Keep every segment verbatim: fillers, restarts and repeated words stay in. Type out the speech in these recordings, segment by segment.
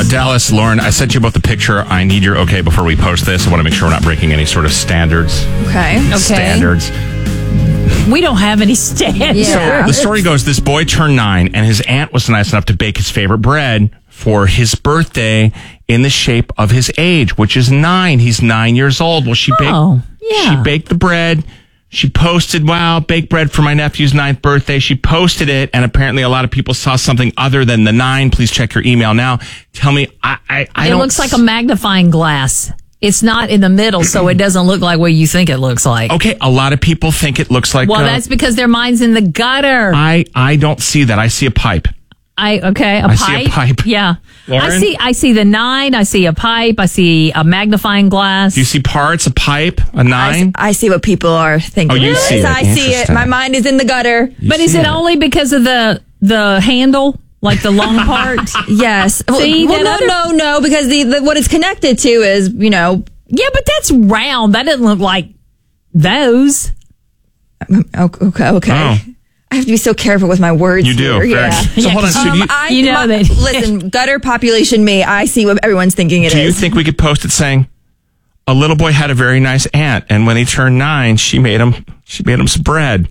Uh, Dallas, Lauren, I sent you both the picture. I need your okay before we post this. I want to make sure we're not breaking any sort of standards. Okay. Okay. Standards. We don't have any standards. Yeah. So the story goes, this boy turned nine, and his aunt was nice enough to bake his favorite bread for his birthday in the shape of his age, which is nine. He's nine years old. Well, she baked, Oh, yeah. she baked the bread. She posted, wow, baked bread for my nephew's ninth birthday. She posted it, and apparently a lot of people saw something other than the nine. Please check your email now. Tell me, I, I, I It don't... looks like a magnifying glass. It's not in the middle, so it doesn't look like what you think it looks like. Okay, a lot of people think it looks like... Well, uh, that's because their mind's in the gutter. I, I don't see that. I see a pipe. I okay, a I pipe. see a pipe. Yeah, Lauren? I see. I see the nine. I see a pipe. I see a magnifying glass. Do you see parts, a pipe, a I, nine? I see what people are thinking. Oh, you yes, see it. I see it. Interesting. My mind is in the gutter. You but is see it, only because of the the handle, like the long part? Yes. See, well, that no, other- no, no, because the, the what it's connected to is, you know. Yeah, but that's round. That doesn't look like those. Okay, okay. okay. Oh. I have to be so careful with my words. You do. here. Very- Yeah. So Yeah, hold on. 'cause, So Um, do you, I, You know my- that- listen, gutter population me, I see what everyone's thinking it is. do you think we could post it saying, a little boy had a very nice aunt, and when he turned nine, she made him she made him some bread.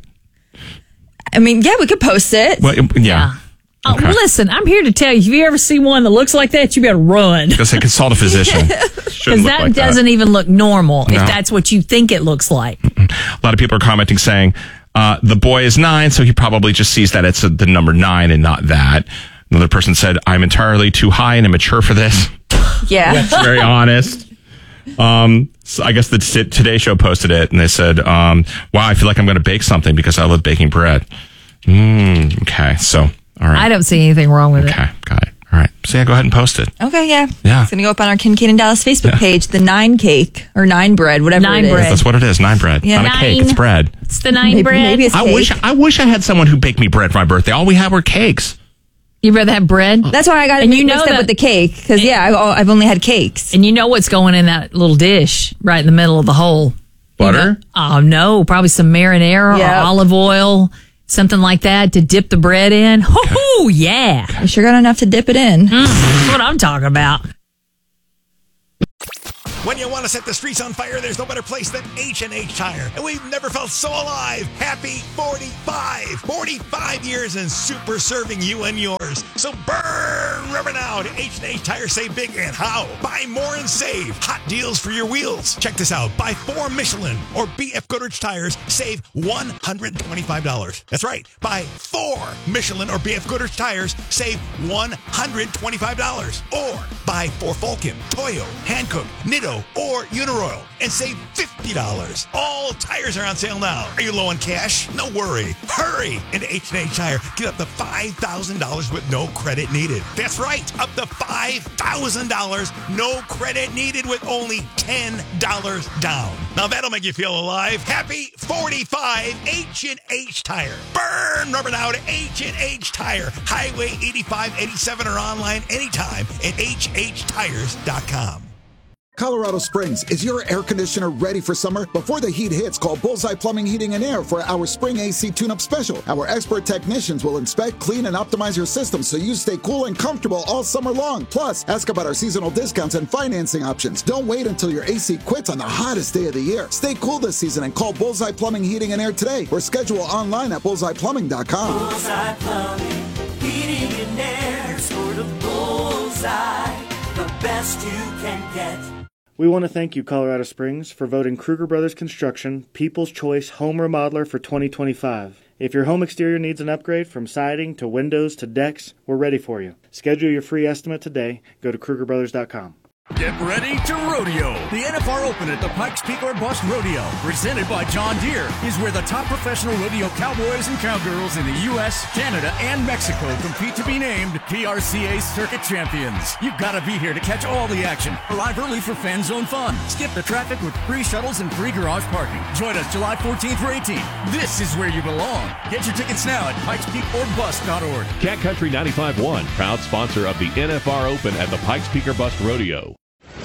I mean, yeah, we could post it. Well, yeah. Oh, Okay. listen, I'm here to tell you. If you ever see one that looks like that, you better run. Because I consult a physician. Because Shouldn't look that like doesn't even look normal No. if that's what you think it looks like. A lot of people are commenting saying, uh, the boy is nine, so he probably just sees that it's a, the number nine and not that. Another person said, I'm entirely too high and immature for this. Yeah. That's very honest. Um, so I guess the t- Today Show posted it, and they said, um, wow, I feel like I'm going to bake something because I love baking bread. Mm, okay, so, all right. I don't see anything wrong with Okay, it. got it. All right. So yeah, go ahead and post it. Okay, yeah. Yeah. It's going to go up on our Kincaid and Dallas Facebook Yeah. page, the nine cake or nine bread, whatever Nine it is. bread. That's what it is. Nine bread. Yeah. Not a cake. Nine. It's bread. It's the nine Maybe- bread. maybe it's- I Cake. wish I wish I had someone who baked me bread for my birthday. All we had were cakes. You'd rather have bread? That's why I got it And you mixed know up that- with the cake. Because, yeah, I, I've only had cakes. And you know what's going in that little dish right in the middle of the hole? Butter? You know- oh, no. Probably some marinara Yep. or olive oil, something like that to dip the bread in. Oh, yeah. You sure got enough to dip it in. That's what I'm talking about. When you want to set the streets on fire, there's no better place than H and H Tire. And we've never felt so alive. Happy forty-five. forty-five years and super serving you and yours. So burn rubber now to H and H Tire. Save big and how? Buy more and save. Hot deals for your wheels. Check this out. Buy four Michelin or B F Goodrich tires. Save one hundred twenty-five dollars. That's right. Buy four Michelin or B F Goodrich tires. Save one hundred twenty-five dollars. Or buy four Vulcan, Toyo, Hankook, Nitto, or Uniroyal and save fifty dollars. All tires are on sale now. Are you low on cash? No worry. Hurry into H and H Tire. Get up to five thousand dollars with no credit needed. That's right. Up to five thousand dollars. No credit needed with only ten dollars down. Now that'll make you feel alive. Happy forty-five. H and H Tire. Burn rubber now to H and H Tire. Highway eighty-five eighty-seven or online anytime at H H tires dot com. Colorado Springs, is your air conditioner ready for summer? Before the heat hits, call Bullseye Plumbing, Heating, and Air for our Spring A C Tune-Up Special. Our expert technicians will inspect, clean, and optimize your system so you stay cool and comfortable all summer long. Plus, ask about our seasonal discounts and financing options. Don't wait until your A C quits on the hottest day of the year. Stay cool this season and call Bullseye Plumbing, Heating, and Air today or schedule online at bullseye plumbing dot com. Bullseye Plumbing, Heating and Air, sort of bullseye, the best you can get. We want to thank you, Colorado Springs, for voting Kruger Brothers Construction People's Choice Home Remodeler for twenty twenty-five. If your home exterior needs an upgrade from siding to windows to decks, we're ready for you. Schedule your free estimate today. Go to Kruger Brothers dot com. Get ready to rodeo. The N F R Open at the Pikes Peak or Bust Rodeo, presented by John Deere, is where the top professional rodeo cowboys and cowgirls in the U S, Canada, and Mexico compete to be named P R C A Circuit Champions. You've got to be here to catch all the action. Arrive early for fan zone fun. Skip the traffic with free shuttles and free garage parking. Join us July fourteenth through eighteenth. This is where you belong. Get your tickets now at pikes peak or bust dot org. Cat Country ninety-five point one, proud sponsor of the N F R Open at the Pikes Peak or Bust Rodeo.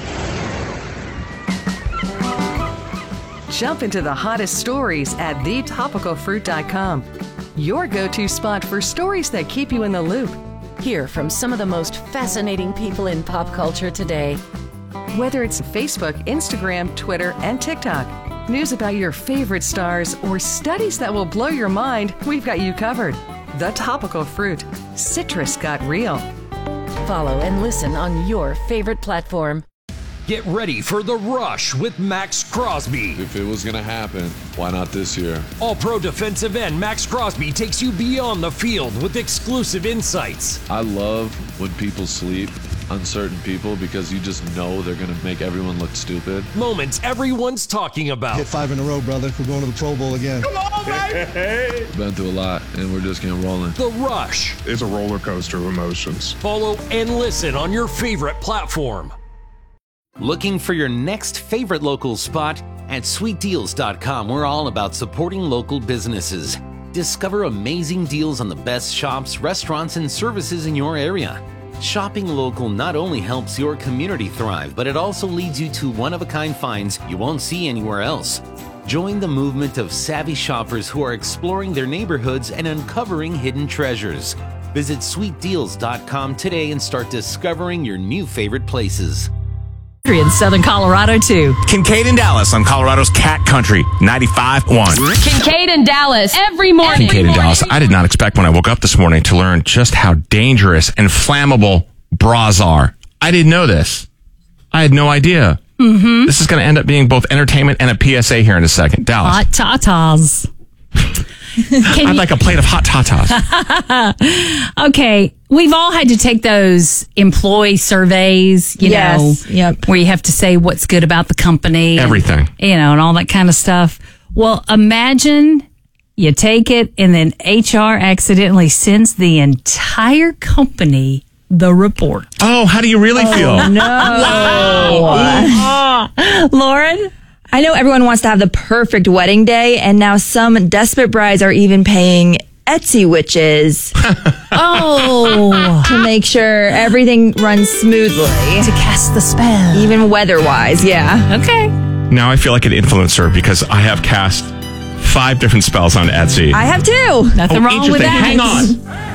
Jump into the hottest stories at the topical fruit dot com. Your go-to spot for stories that keep you in the loop. Hear from some of the most fascinating people in pop culture today. Whether it's Facebook, Instagram, Twitter, and TikTok, news about your favorite stars, or studies that will blow your mind, we've got you covered. The Topical Fruit. Citrus got real. Follow and listen on your favorite platform. Get ready for The Rush with Max Crosby. If it was going to happen, why not this year? All-Pro defensive end Max Crosby takes you beyond the field with exclusive insights. I love when people sleep on certain people because you just know they're going to make everyone look stupid. Moments everyone's talking about. Hit five in a row, brother. We're going to the Pro Bowl again. Come on, baby! Been through a lot, and we're just getting rolling. The Rush. It's a roller coaster of emotions. Follow and listen on your favorite platform. Looking for your next favorite local spot? At sweet deals dot com, we're all about supporting local businesses. Discover amazing deals on the best shops, restaurants, and services in your area. Shopping local not only helps your community thrive, but it also leads you to one-of-a-kind finds you won't see anywhere else. Join the movement of savvy shoppers who are exploring their neighborhoods and uncovering hidden treasures. Visit sweet deals dot com today and start discovering your new favorite places. In Southern Colorado, too. Kincaid and Dallas on Colorado's Cat Country, ninety-five point one. Kincaid and Dallas, every morning. Kincaid and Dallas. I did not expect when I woke up this morning to learn just how dangerous and flammable bras are. I didn't know this. I had no idea. Mm-hmm. This is going to end up being both entertainment and a P S A here in a second. Dallas. Hot tatas. I'd like a plate of hot tatas. Okay. We've all had to take those employee surveys, you yes. know, yep. where you have to say what's good about the company. Everything. And, you know, and all that kind of stuff. Well, imagine you take it and then H R accidentally sends the entire company the report. Oh, how do you really oh, feel? No. Wow. Lauren? I know everyone wants to have the perfect wedding day, and now some desperate brides are even paying Etsy witches oh to make sure everything runs smoothly. To cast the spell. Even weather-wise, yeah. Okay. Now I feel like an influencer because I have cast five different spells on Etsy. I have too. Nothing oh, wrong with interesting. that. Hang on.